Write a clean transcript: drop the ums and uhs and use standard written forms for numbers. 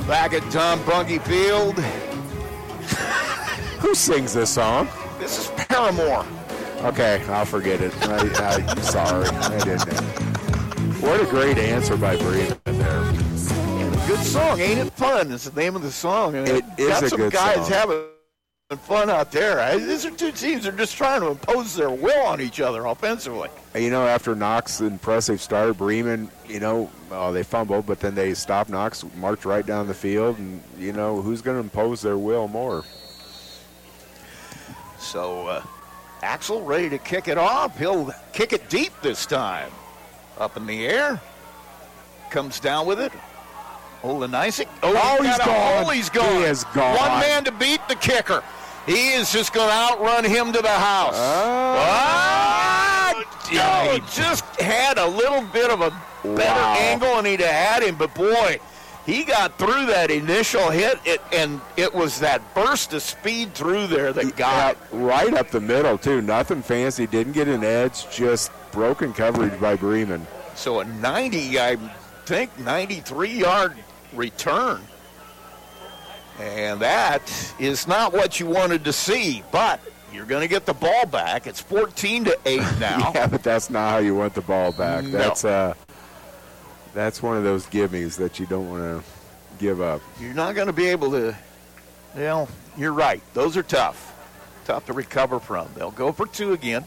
Back at Tom Bungie Field. Who sings this song? This is Paramore. Okay, I'll forget it. I'm sorry. I didn't. What a great answer by Breeden there. And a good song, ain't it fun? It's the name of the song. And it is got a some good guys song. having fun out there. These are two teams that are just trying to impose their will on each other offensively. After Knox' impressive start, Bremen, they fumbled, but then they stopped Knox, marched right down the field, and, who's going to impose their will more? So, Axel ready to kick it off. He'll kick it deep this time. Up in the air. Comes down with it. Olenisik. He's gone. He's gone. He is gone. One man to beat the kicker. He is just going to outrun him to the house. Just had a little bit of a better angle, and he'd have had him. But, boy, he got through that initial hit, and it was that burst of speed through there that got it. Right up the middle, too. Nothing fancy. Didn't get an edge. Just broken coverage by Bremen. So a 93-yard return. And that is not what you wanted to see, but you're going to get the ball back. It's 14-8 now. Yeah, but that's not how you want the ball back. No. That's one of those gimmies that you don't want to give up. You're not going to be able to, you're right. Those are tough to recover from. They'll go for two again.